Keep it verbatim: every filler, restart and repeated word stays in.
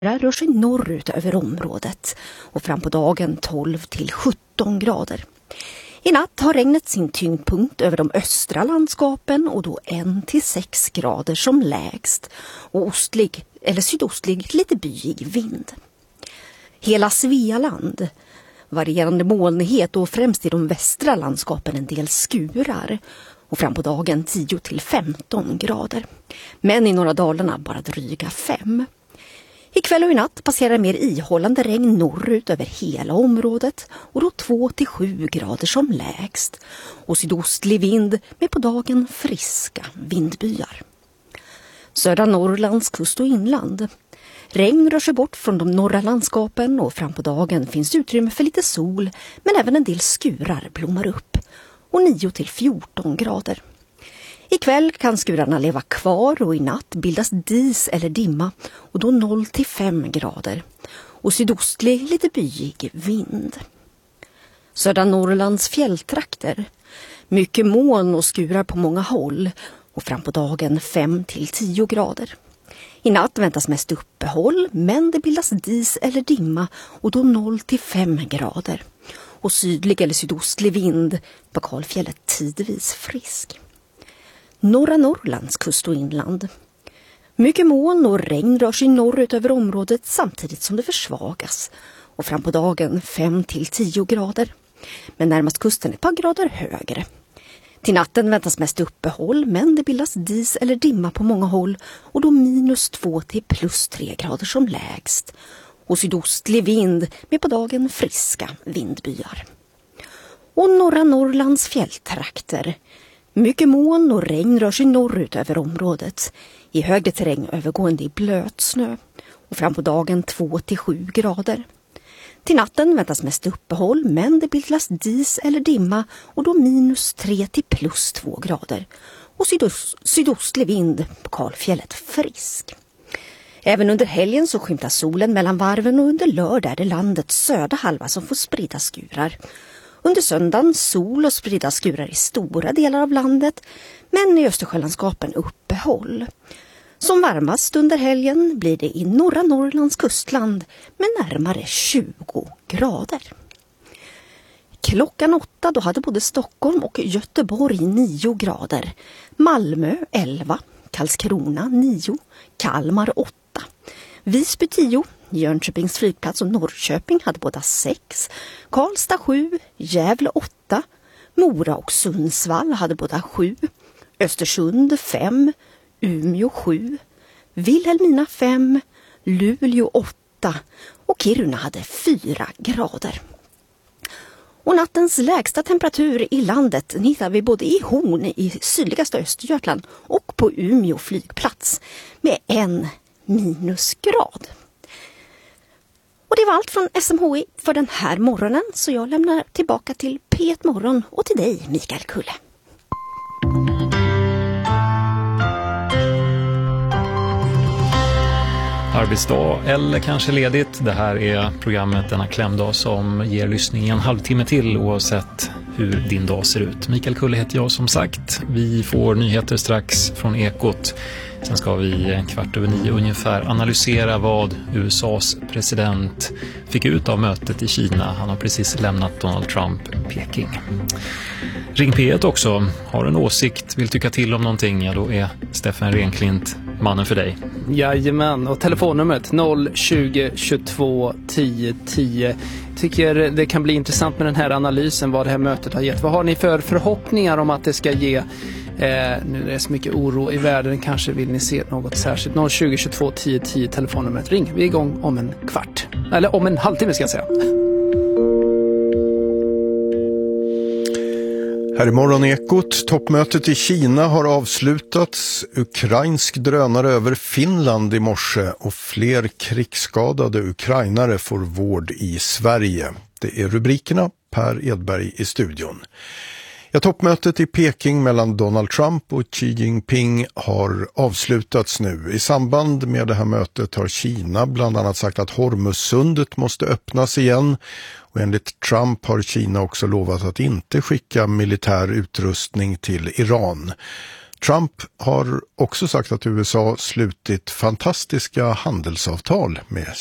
rör sig norrut över området och fram på dagen tolv till sjutton grader. I natt har regnet sin tyngdpunkt över de östra landskapen och då en till sex grader som lägst och ostlig eller sydostlig lite byig vind. Hela Svealand, varierande molnighet och främst i de västra landskapen en del skurar och fram på dagen tio till femton grader. Men i norra Dalarna bara dryga fem. Ikväll och i natt passerar mer ihållande regn norrut över hela området och då två till sju grader som lägst och sydostlig vind med på dagen friska vindbyar. Södra Norrlands kust och inland. Regn rör sig bort från de norra landskapen och fram på dagen finns utrymme för lite sol men även en del skurar blommar upp och nio till fjorton grader. Ikväll kan skurarna leva kvar och i natt bildas dis eller dimma och då noll till fem grader och sydostlig lite byig vind. Södra Norrlands fjälltrakter. Mycket moln och skurar på många håll och fram på dagen fem till tio grader. I natt väntas mest uppehåll men det bildas dis eller dimma och då noll till fem grader och sydlig eller sydostlig vind på Kalfjället tidvis frisk. Norra Norrlands kust och inland. Mycket moln och regn rör sig norrut över området samtidigt som det försvagas och fram på dagen fem till tio grader. Men närmast kusten ett par grader högre. Till natten väntas mest uppehåll men det bildas dis eller dimma på många håll och då minus två till plus tre grader som lägst och sydostlig vind med på dagen friska vindbyar. Och norra Norrlands fjälltrakter. Mycket moln och regn rör sig norrut över området. I högre terräng övergående i blöt snö och fram på dagen två till sju grader. Till natten väntas mest uppehåll men det bildas dis eller dimma och då minus tre till plus två grader och sydost, sydostlig vind på Kalfjället frisk. Även under helgen så skymtar solen mellan varven och under lördag är det landets södra halva som får sprida skurar. Under söndagen sol och spridda skurar i stora delar av landet men i Östersjölandskapen uppehåll. Som varmast under helgen blir det i norra Norrlands kustland med närmare tjugo grader. Klockan åtta då hade både Stockholm och Göteborg nio grader, Malmö elva, Karlskrona nio, Kalmar åtta, Visby tio, Jönköpings flygplats och Norrköping hade båda sex, Karlstad sju, Gävle åtta, Mora och Sundsvall hade båda sju, Östersund fem, Umeå sju, Vilhelmina fem, Luleå åtta och Kiruna hade fyra grader. Och nattens lägsta temperatur i landet hittar vi både i Horn i sydligaste Östergötland och på Umeå flygplats med en minusgrad. Och det var allt från S M H I för den här morgonen så jag lämnar tillbaka till P ett Morgon och till dig Mikael Kulle. Arbetsdag eller kanske ledigt. Det här är programmet denna klämdag som ger lyssning en halvtimme till oavsett hur din dag ser ut. Mikael Kulle heter jag som sagt. Vi får nyheter strax från Ekot. Sen ska vi en kvart över nio ungefär analysera vad U S A:s president fick ut av mötet i Kina. Han har precis lämnat Donald Trump Peking. Ring P ett också. Har en åsikt, vill tycka till om någonting, ja då är Steffen Renklint mannen för dig. Jajamän, och telefonnumret noll tjugo tjugotvå tio tio. Tycker det kan bli intressant med den här analysen vad det här mötet har gett. Vad har ni för förhoppningar om att det ska ge? Eh, nu är det så mycket oro i världen, kanske vill ni se något särskilt. noll tjugo tjugotvå tio tio, telefonnumret. Ring, vi är igång om en kvart. Eller om en halvtimme ska jag säga. Här i Morgonekot, toppmötet i Kina har avslutats. Ukrainsk drönare över Finland i morse och fler krigsskadade ukrainare får vård i Sverige. Det är rubrikerna, Per Edberg i studion. Ja, toppmötet i Peking mellan Donald Trump och Xi Jinping har avslutats nu. I samband med det här mötet har Kina bland annat sagt att Hormuzsundet måste öppnas igen. Och enligt Trump har Kina också lovat att inte skicka militär utrustning till Iran. Trump har också sagt att U S A slutit fantastiska handelsavtal med